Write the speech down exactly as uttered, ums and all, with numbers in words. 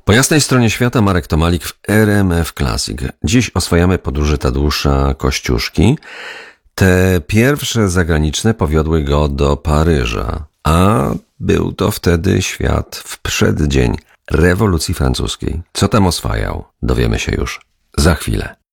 Po jasnej stronie świata Marek Tomalik w R M F Classic. Dziś oswajamy podróże Tadeusza Kościuszki. Te pierwsze zagraniczne powiodły go do Paryża, a był to wtedy świat w przeddzień rewolucji francuskiej. Co tam oswajał, dowiemy się już za chwilę.